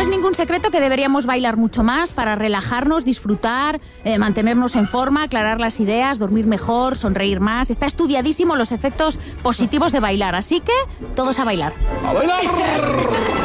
es ningún secreto que deberíamos bailar mucho más para relajarnos, disfrutar, mantenernos en forma, aclarar las ideas, dormir mejor, sonreír más. Está estudiadísimo los efectos positivos de bailar, así que todos a bailar. ¡A bailar!